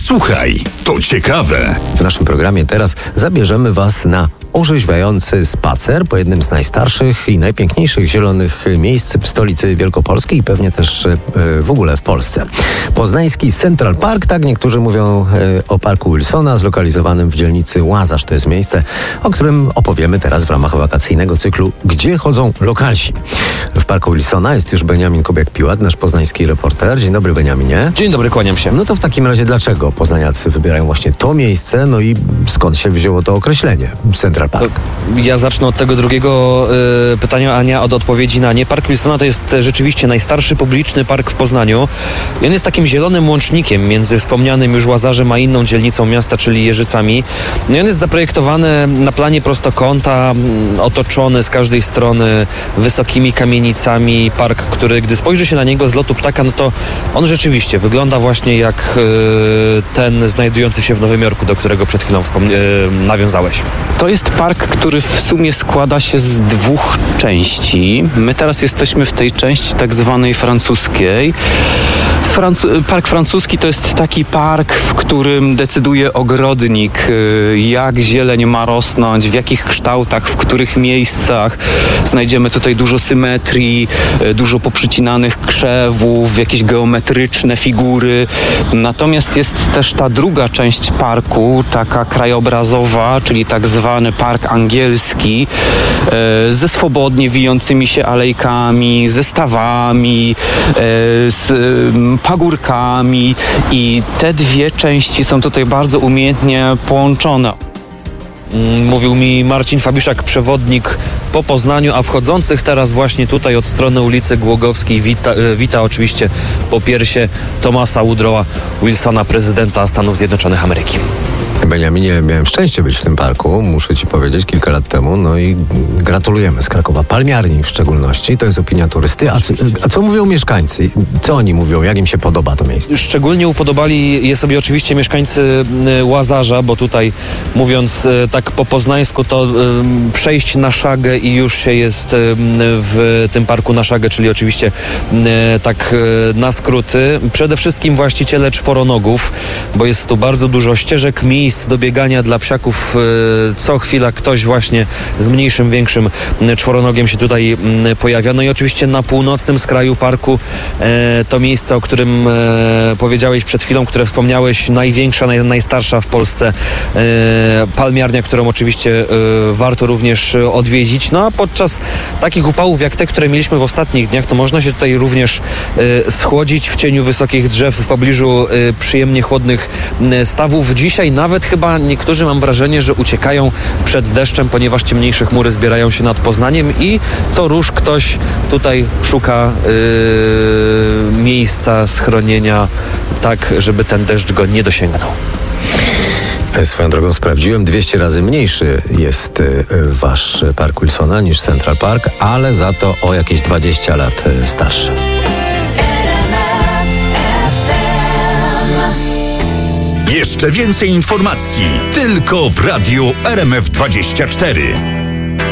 Słuchaj, to ciekawe. W naszym programie teraz zabierzemy Was na orzeźwiający spacer po jednym z najstarszych i najpiękniejszych zielonych miejsc w stolicy Wielkopolski i pewnie też w ogóle w Polsce. Poznański Central Park, tak niektórzy mówią o parku Wilsona, zlokalizowanym w dzielnicy Łazarz. To jest miejsce, o którym opowiemy teraz w ramach wakacyjnego cyklu Gdzie chodzą lokalsi? W parku Wilsona jest już Beniamin Kubiak-Piłat, nasz poznański reporter. Dzień dobry, Beniaminie. Dzień dobry, kłaniam się. No to w takim razie dlaczego poznaniacy wybierają właśnie to miejsce? No i skąd się wzięło to określenie Central Park? Ja zacznę od tego drugiego pytania, Ania, od odpowiedzi na nie. Park Wilsona to jest rzeczywiście najstarszy publiczny park w Poznaniu. I on jest takim zielonym łącznikiem między wspomnianym już Łazarzem a inną dzielnicą miasta, czyli Jeżycami. No i on jest zaprojektowany na planie prostokąta, otoczony z każdej strony wysokimi kamienicami. Park, który, gdy spojrzy się na niego z lotu ptaka, no to on rzeczywiście wygląda właśnie jak ten znajdujący się w Nowym Jorku, do którego przed chwilą nawiązałeś. To jest park, który w sumie składa się z dwóch części. My teraz jesteśmy w tej części tak zwanej francuskiej. Park francuski to jest taki park, w którym decyduje ogrodnik, jak zieleń ma rosnąć, w jakich kształtach, w których miejscach. Znajdziemy tutaj dużo symetrii, dużo poprzycinanych krzewów, jakieś geometryczne figury. Natomiast jest też ta druga część parku, taka krajobrazowa, czyli tak zwany park angielski, ze swobodnie wijącymi się alejkami, ze stawami, z pagórkami i te dwie części są tutaj bardzo umiejętnie połączone. Mówił mi Marcin Fabiszak, przewodnik po Poznaniu, a wchodzących teraz właśnie tutaj od strony ulicy Głogowskiej wita oczywiście po piersie Thomasa Woodrowa Wilsona, prezydenta Stanów Zjednoczonych Ameryki. Beniaminie, miałem szczęście być w tym parku, muszę Ci powiedzieć, kilka lat temu, no i gratulujemy z Krakowa, palmiarni w szczególności, to jest opinia turysty. A co mówią mieszkańcy? Co oni mówią? Jak im się podoba to miejsce? Szczególnie upodobali je sobie oczywiście mieszkańcy Łazarza, bo tutaj mówiąc tak po poznańsku, to przejść na szagę i już się jest w tym parku na szagę, czyli oczywiście tak na skróty. Przede wszystkim właściciele czworonogów, bo jest tu bardzo dużo ścieżek, miejsc do biegania dla psiaków. Co chwila ktoś właśnie z mniejszym, większym czworonogiem się tutaj pojawia. No i oczywiście na północnym skraju parku to miejsce, o którym powiedziałeś przed chwilą, które wspomniałeś, największa, najstarsza w Polsce palmiarnia, którą oczywiście warto również odwiedzić. No a podczas takich upałów jak te, które mieliśmy w ostatnich dniach, to można się tutaj również schłodzić w cieniu wysokich drzew w pobliżu przyjemnie chłodnych stawów. Dzisiaj nawet chyba niektórzy, mam wrażenie, że uciekają przed deszczem, ponieważ ciemniejsze chmury zbierają się nad Poznaniem i co rusz ktoś tutaj szuka miejsca schronienia tak, żeby ten deszcz go nie dosięgnął. Swoją drogą sprawdziłem, 200 razy mniejszy jest wasz park Wilsona niż Central Park, ale za to o jakieś 20 lat starszy. Jeszcze więcej informacji tylko w Radiu RMF24.